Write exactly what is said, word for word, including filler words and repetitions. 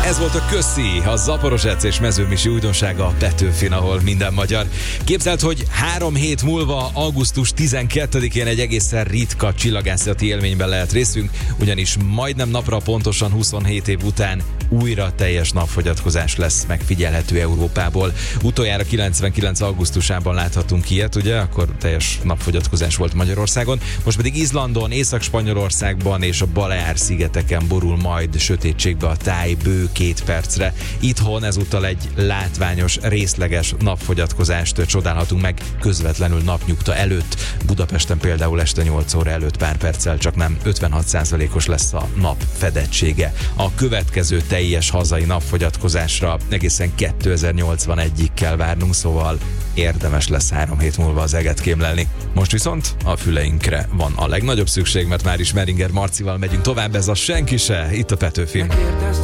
Ez volt a Köszi, a Zaporozsec és Mezőmisi újdonsága a Petőfin, ahol minden magyar. Képzeld, hogy három hét múlva, augusztus tizenkettedikén egy egészen ritka csillagászati élményben lehet részünk, ugyanis majdnem napra pontosan huszonhét év után újra teljes napfogyatkozás lesz megfigyelhető Európából. Utoljára kilencvenkilenc augusztusában láthatunk ilyet, ugye? Akkor teljes napfogyatkozás volt Magyarországon. Most pedig Izlandon, Észak-Spanyolországban és a Baleár-szigeteken borul majd sötétségbe a táj bő két percre. Itthon ezúttal egy látványos, részleges napfogyatkozást csodálhatunk meg közvetlenül napnyugta előtt. Budapesten például este nyolc óra előtt pár perccel csak nem ötvenhat százalékos lesz a nap fedettsége. A következő teljes hazai napfogyatkozásra egészen kétezer-nyolcvanegyig kell várnunk, szóval érdemes lesz három hét múlva az eget kémlelni. Most viszont a füleinkre van a legnagyobb szükség, mert már is Meringer Marcival megyünk tovább, ez a Senki se, itt a Petőfin.